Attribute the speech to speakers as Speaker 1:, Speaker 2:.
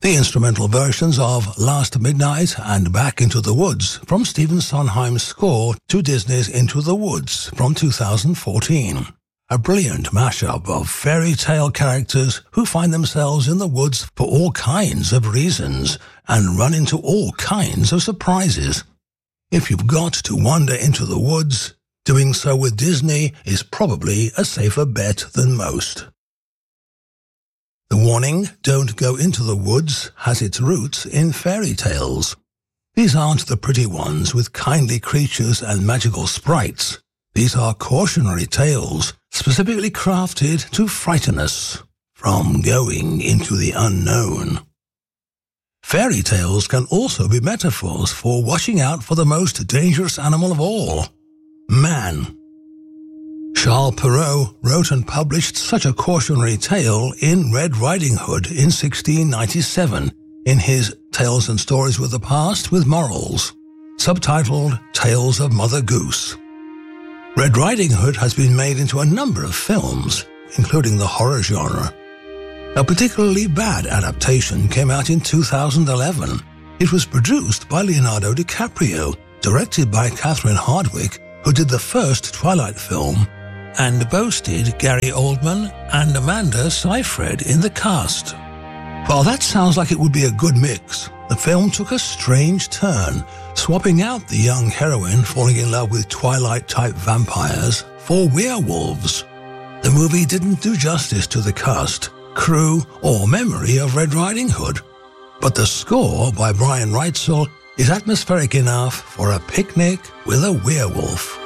Speaker 1: The instrumental versions of Last Midnight and Back into the Woods from Stephen Sondheim's score to Disney's Into the Woods from 2014. A brilliant mashup of fairy tale characters who find themselves in the woods for all kinds of reasons and run into all kinds of surprises. If you've got to wander into the woods, doing so with Disney is probably a safer bet than most. The warning, "Don't go into the woods," has its roots in fairy tales. These aren't the pretty ones with kindly creatures and magical sprites. These are cautionary tales, specifically crafted to frighten us from going into the unknown. Fairy tales can also be metaphors for watching out for the most dangerous animal of all, man. Charles Perrault wrote and published such a cautionary tale in Red Riding Hood in 1697 in his Tales and Stories of the Past with Morals, subtitled Tales of Mother Goose. Red Riding Hood has been made into a number of films, including the horror genre. A particularly bad adaptation came out in 2011. It was produced by Leonardo DiCaprio, directed by Catherine Hardwicke, who did the first Twilight film, and boasted Gary Oldman and Amanda Seyfried in the cast. While that sounds like it would be a good mix, the film took a strange turn, swapping out the young heroine falling in love with Twilight-type vampires for werewolves. The movie didn't do justice to the cast, crew, or memory of Red Riding Hood, but the score by Brian Reitzell is atmospheric enough for a picnic with a werewolf.